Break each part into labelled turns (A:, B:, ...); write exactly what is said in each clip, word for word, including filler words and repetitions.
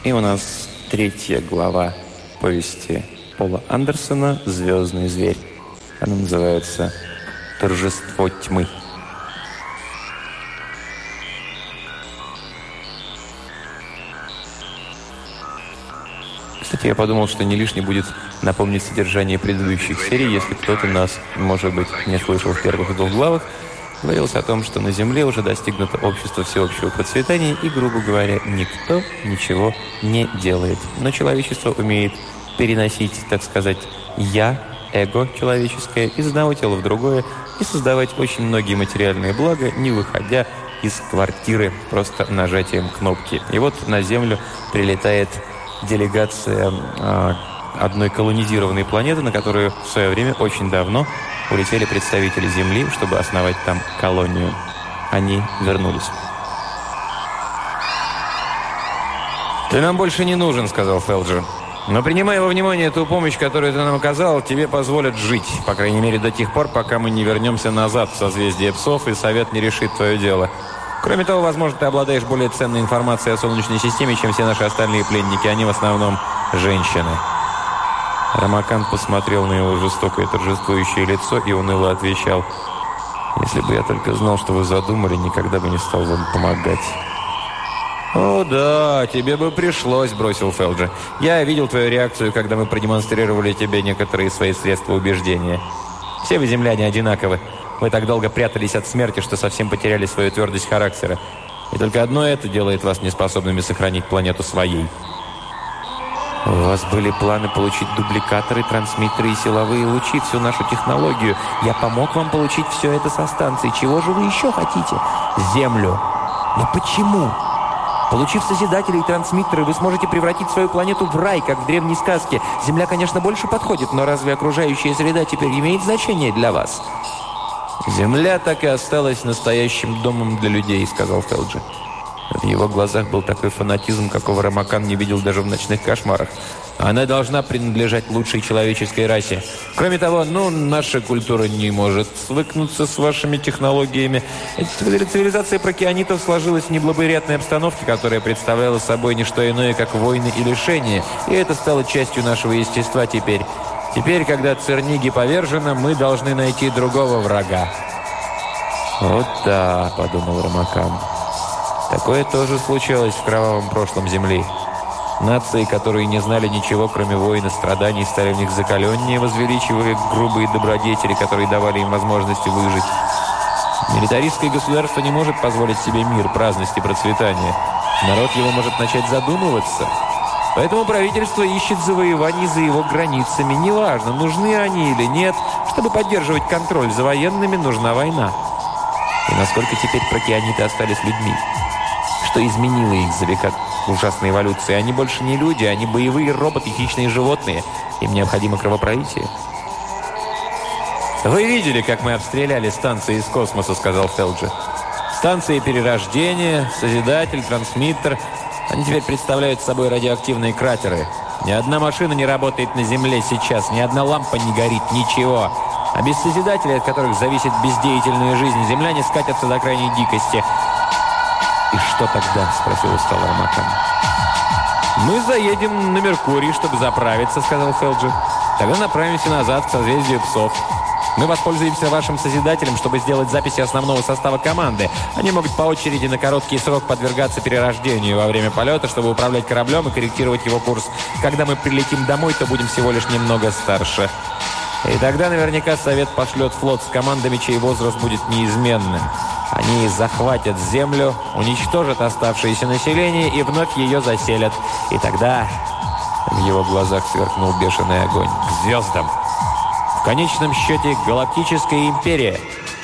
A: И у нас третья глава повести Пола Андерсона «Звездный зверь». Она называется «Торжество тьмы». Кстати, я подумал, что не лишне будет напомнить содержание предыдущих серий, если кто-то нас, может быть, не слышал в первых двух главах. Говорилось о том, что на Земле уже достигнуто общество всеобщего процветания, и, грубо говоря, никто ничего не делает. Но человечество умеет переносить, так сказать, «я», эго человеческое из одного тела в другое и создавать очень многие материальные блага, не выходя из квартиры просто нажатием кнопки. И вот на Землю прилетает делегация э, одной колонизированной планеты, на которую в свое время очень давно улетели представители Земли, чтобы основать там колонию. Они вернулись. «Ты нам больше не нужен», — сказал Фелджер. «Но принимая во внимание ту помощь, которую ты нам оказал, тебе позволят жить, по крайней мере, до тех пор, пока мы не вернемся назад в созвездие псов, и Совет не решит твое дело. Кроме того, возможно, ты обладаешь более ценной информацией о Солнечной системе, чем все наши остальные пленники. Они в основном женщины». Рамакан посмотрел на его жестокое торжествующее лицо и уныло отвечал: «Если бы я только знал, что вы задумали, никогда бы не стал вам помогать». «О, да, тебе бы пришлось», — бросил Фелджер. «Я видел твою реакцию, когда мы продемонстрировали тебе некоторые свои средства убеждения. Все вы, земляне, одинаковы. Вы так долго прятались от смерти, что совсем потеряли свою твердость характера. И только одно это делает вас неспособными сохранить планету своей». «У вас были планы получить дубликаторы, трансмиттеры и силовые лучи, всю нашу технологию. Я помог вам получить все это со станции. Чего же вы еще хотите?» «Землю». «Но почему?» «Получив Созидателя и трансмиттеры, вы сможете превратить свою планету в рай, как в древней сказке. Земля, конечно, больше подходит, но разве окружающая среда теперь имеет значение для вас?» «Земля так и осталась настоящим домом для людей», — сказал Фелджер. В его глазах был такой фанатизм, какого Рамакан не видел даже в ночных кошмарах. «Она должна принадлежать лучшей человеческой расе. Кроме того, ну, наша культура не может свыкнуться с вашими технологиями. Эта цивилизация прокеанитов сложилась в неблагоприятной обстановке, которая представляла собой не что иное, как войны и лишения. И это стало частью нашего естества теперь. Теперь, когда Церниги повержена, мы должны найти другого врага». «Вот да», — подумал Рамакан. «Такое тоже случалось в кровавом прошлом Земли. Нации, которые не знали ничего, кроме войн и страданий, стали в них закаленнее, возвеличивая грубые добродетели, которые давали им возможность выжить. Милитаристское государство не может позволить себе мир, праздность и процветание. Народ его может начать задумываться. Поэтому правительство ищет завоеваний за его границами. Неважно, нужны они или нет. Чтобы поддерживать контроль за военными, нужна война. И насколько теперь прокеаниты остались людьми? Что изменило их за века ужасной эволюции? Они больше не люди, они боевые роботы, хищные животные. Им необходимо кровопролитие». «Вы видели, как мы обстреляли станции из космоса», — сказал Фелджер. «Станции перерождения, Созидатель, трансмиттер. Они теперь представляют собой радиоактивные кратеры. Ни одна машина не работает на Земле сейчас, ни одна лампа не горит, ничего. А без Созидателей, от которых зависит бездеятельная жизнь, земляне скатятся до крайней дикости». «И что тогда?» – спросил устало Рамакан. «Мы заедем на Меркурий, чтобы заправиться», – сказал Фелджер. «Тогда направимся назад к созвездию псов. Мы воспользуемся вашим Созидателем, чтобы сделать записи основного состава команды. Они могут по очереди на короткий срок подвергаться перерождению во время полета, чтобы управлять кораблем и корректировать его курс. Когда мы прилетим домой, то будем всего лишь немного старше. И тогда наверняка Совет пошлет флот с командами, чей возраст будет неизменным. Они захватят Землю, уничтожат оставшееся население и вновь ее заселят. И тогда...» В его глазах сверкнул бешеный огонь. «К звездам! В конечном счете, галактическая империя!»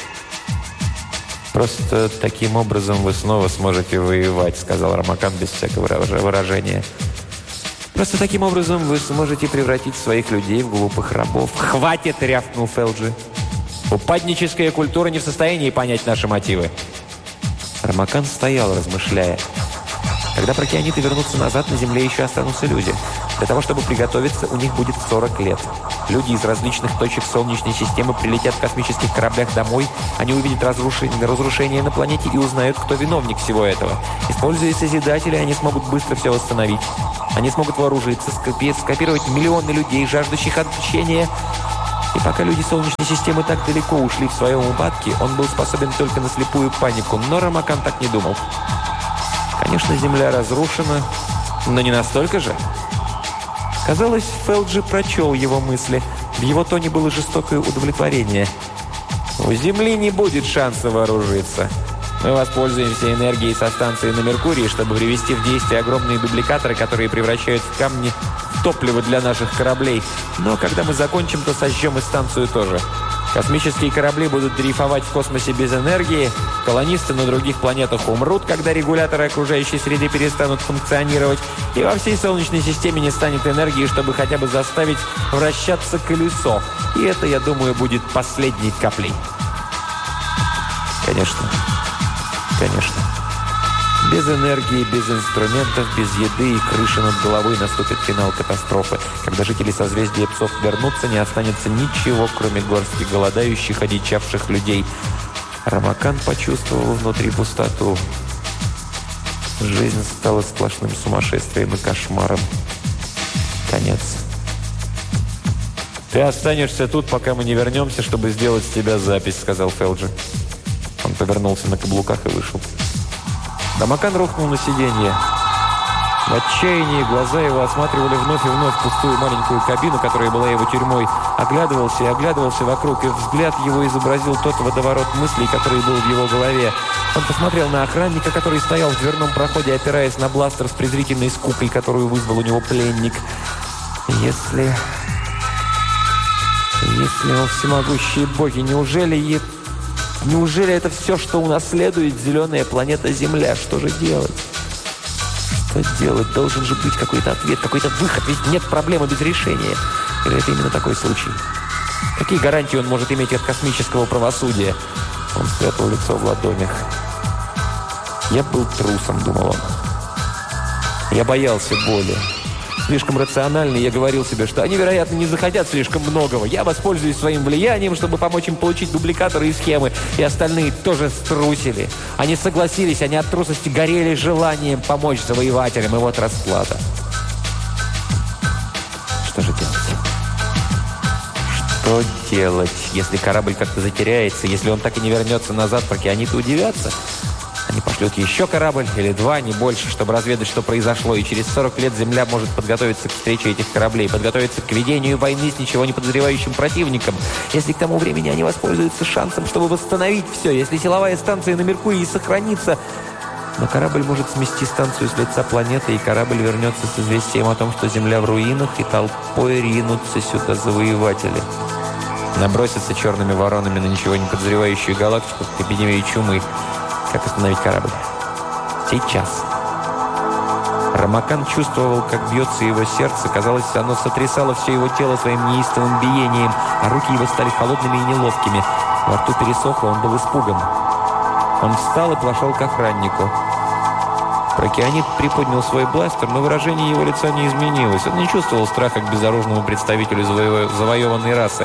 A: «Просто таким образом вы снова сможете воевать», — сказал Рамакан без всякого выражения. «Просто таким образом вы сможете превратить своих людей в глупых рабов». «Хватит!» — рявкнул Фелджи. «Упадническая культура не в состоянии понять наши мотивы». Рамакан стоял, размышляя. Когда прокеаниты вернутся назад, на Земле еще останутся люди.
B: Для того, чтобы приготовиться, у них будет сорок лет. Люди из различных точек Солнечной системы прилетят в космических кораблях домой, они увидят разрушение, разрушение на планете и узнают, кто виновник всего этого. Используя Созидатели, они смогут быстро все восстановить. Они смогут вооружиться, скопи скопировать миллионы людей, жаждущих общения. И пока люди Солнечной системы так далеко ушли в своем упадке, он был способен только на слепую панику, но Рамакан так не думал. Конечно, Земля разрушена, но не настолько же. Казалось, Фелджи прочел его мысли. В его тоне было жестокое удовлетворение. «У Земли не будет шанса вооружиться. Мы воспользуемся энергией со станции на Меркурии, чтобы привести в действие огромные дубликаторы, которые превращают в камни в топливо для наших кораблей. Но когда мы закончим, то сожжем и станцию тоже. Космические корабли будут дрейфовать в космосе без энергии, колонисты на других планетах умрут, когда регуляторы окружающей среды перестанут функционировать, и во всей Солнечной системе не станет энергии, чтобы хотя бы заставить вращаться колесо. И это, я думаю, будет последней каплей». Конечно, конечно. Без энергии, без инструментов, без еды и крыши над головой наступит финал катастрофы. Когда жители созвездия Псов вернутся, не останется ничего, кроме горстки голодающих, одичавших людей. Рамакан почувствовал внутри пустоту. Жизнь стала сплошным сумасшествием и кошмаром. Конец.
A: «Ты останешься тут, пока мы не вернемся, чтобы сделать с тебя запись», — сказал Фелджи.
B: Он повернулся на каблуках и вышел. Рамакан рухнул на сиденье. В отчаянии глаза его осматривали вновь и вновь пустую маленькую кабину, которая была его тюрьмой. Оглядывался и оглядывался вокруг, и взгляд его изобразил тот водоворот мыслей, который был в его голове. Он посмотрел на охранника, который стоял в дверном проходе, опираясь на бластер с презрительной скукой, которую вызвал у него пленник. Если... Если он всемогущие боги, неужели... Е... Неужели это все, что унаследует зеленая планета Земля? Что же делать? Что делать? Должен же быть какой-то ответ, какой-то выход. Ведь нет проблемы без решения. Или это именно такой случай? Какие гарантии он может иметь от космического правосудия? Он спрятал лицо в ладонях. «Я был трусом», — думал он. «Я боялся боли. Слишком рациональный, я говорил себе, что они, вероятно, не захотят слишком многого. Я воспользуюсь своим влиянием, чтобы помочь им получить дубликаторы и схемы. И остальные тоже струсили. Они согласились, они от трусости горели желанием помочь завоевателям. И вот расплата. Что же делать? Что делать, если корабль как-то затеряется, если он так и не вернется назад, прокеаниты удивятся? Они пошлют еще корабль или два, не больше, чтобы разведать, что произошло. И через сорок лет Земля может подготовиться к встрече этих кораблей, подготовиться к ведению войны с ничего не подозревающим противником. Если к тому времени они воспользуются шансом, чтобы восстановить все, если силовая станция на Меркурии сохранится... Но корабль может смести станцию с лица планеты, и корабль вернется с известием о том, что Земля в руинах, и толпой ринутся сюда завоеватели. Набросятся черными воронами на ничего не подозревающую галактику, к эпидемии чумы. Как остановить корабль? Сейчас. Рамакан чувствовал, как бьется его сердце. Казалось, оно сотрясало все его тело своим неистовым биением, а руки его стали холодными и неловкими. Во рту пересохло, он был испуган. Он встал и пошел к охраннику. Прокеанит приподнял свой бластер, но выражение его лица не изменилось. Он не чувствовал страха к безоружному представителю заво... завоеванной расы.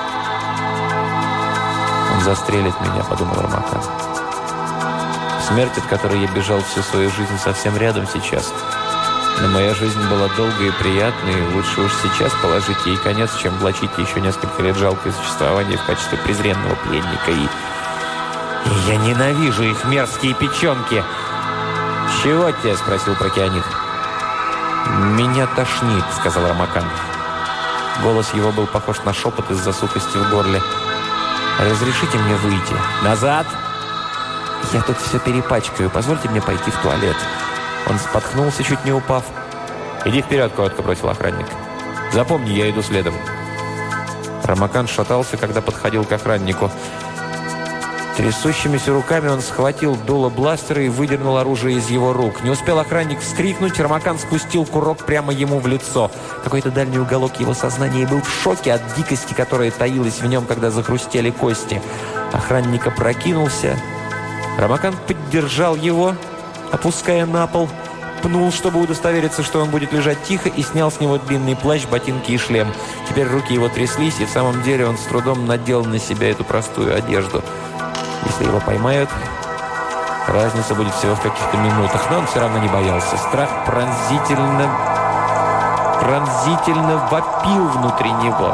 B: «Он застрелит меня», — подумал Рамакан. Смерть, от которой я бежал всю свою жизнь, совсем рядом сейчас. Но моя жизнь была долгой и приятной, и лучше уж сейчас положить ей конец, чем влачить еще несколько лет жалкое существование в качестве презренного пленника. И, и я ненавижу их мерзкие печенки. «Чего тебе?» – спросил Прокеанит. «Меня тошнит», – сказал Рамакан. Голос его был похож на шепот из-за сухости в горле. «Разрешите мне выйти?» «Назад!» «Я тут все перепачкаю. Позвольте мне пойти в туалет». Он споткнулся, чуть не упав. «Иди вперед», — коротко бросил охранник. «Запомни, я иду следом». Рамакан шатался, когда подходил к охраннику. Трясущимися руками он схватил дуло бластера и выдернул оружие из его рук. Не успел охранник вскрикнуть, Рамакан спустил курок прямо ему в лицо. Какой-то дальний уголок его сознания был в шоке от дикости, которая таилась в нем, когда захрустели кости. Охранник опрокинулся. Рамакан поддержал его, опуская на пол. пнул, чтобы удостовериться, что он будет лежать тихо, и снял с него длинный плащ, ботинки и шлем. Теперь руки его тряслись, и в самом деле он с трудом надел на себя эту простую одежду. Если его поймают, разница будет всего в каких-то минутах, но он все равно не боялся. Страх пронзительно, пронзительно вопил внутри него.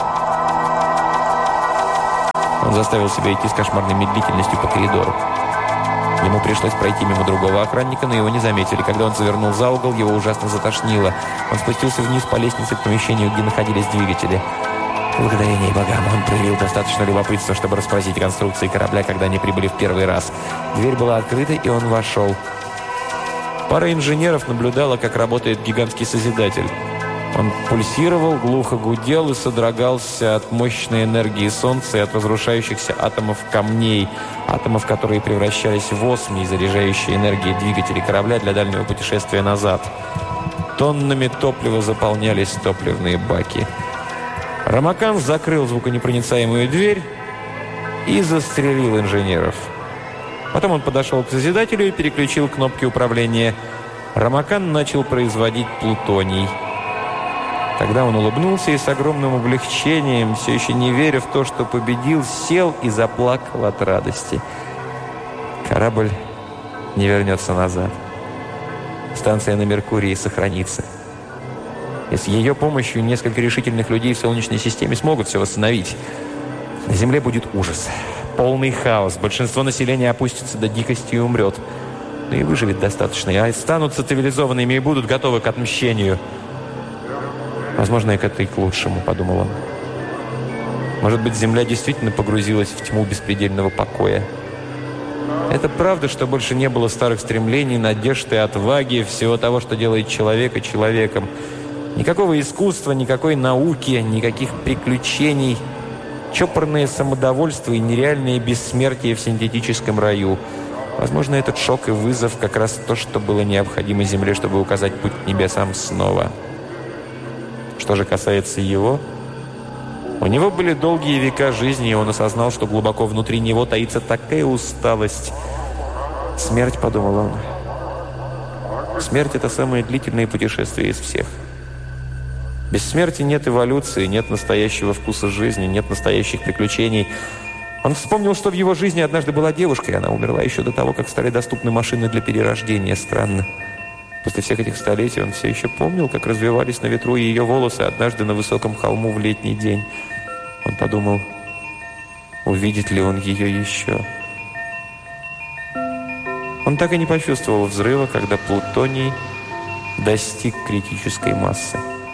B: Он заставил себя идти с кошмарной медлительностью по коридору. Ему пришлось пройти мимо другого охранника, но его не заметили. Когда он завернул за угол, его ужасно затошнило. Он спустился вниз по лестнице к помещению, где находились двигатели. Благодарение богам, он проявил достаточно любопытства, чтобы расспросить конструкции корабля, когда они прибыли в первый раз. Дверь была открыта, и он вошел. Пара инженеров наблюдала, как работает гигантский Созидатель. Он пульсировал, глухо гудел и содрогался от мощной энергии Солнца и от разрушающихся атомов камней, атомов, которые превращались в осмий, заряжающие энергией двигателей корабля для дальнего путешествия назад. Тоннами топлива заполнялись топливные баки. Рамакан закрыл звуконепроницаемую дверь и застрелил инженеров. Потом он подошел к Созидателю и переключил кнопки управления. Рамакан начал производить плутоний. Тогда он улыбнулся и с огромным облегчением, все еще не веря в то, что победил, сел и заплакал от радости. Корабль не вернется назад. Станция на Меркурии сохранится. И с ее помощью несколько решительных людей в Солнечной системе смогут все восстановить. На Земле будет ужас. Полный хаос. Большинство населения опустится до дикости и умрет. Но и выживет достаточно. И останутся цивилизованными и будут готовы к отмщению. Возможно, и к это и к лучшему, подумал он. Может быть, Земля действительно погрузилась в тьму беспредельного покоя. Это правда, что больше не было старых стремлений, надежд и отваги, всего того, что делает человека человеком. Никакого искусства, никакой науки, никаких приключений. Чопорное самодовольство и нереальное бессмертие в синтетическом раю. Возможно, этот шок и вызов как раз то, что было необходимо Земле, чтобы указать путь к небесам снова. Что же касается его, у него были долгие века жизни, и он осознал, что глубоко внутри него таится такая усталость. Смерть, подумал он. Смерть – это самое длительное путешествие из всех. Без смерти нет эволюции, нет настоящего вкуса жизни, нет настоящих приключений. Он вспомнил, что в его жизни однажды была девушка, и она умерла еще до того, как стали доступны машины для перерождения. Странно. После всех этих столетий он все еще помнил, как развивались на ветру ее волосы однажды на высоком холму в летний день. Он подумал, увидит ли он ее еще. Он так и не почувствовал взрыва, когда плутоний достиг критической массы.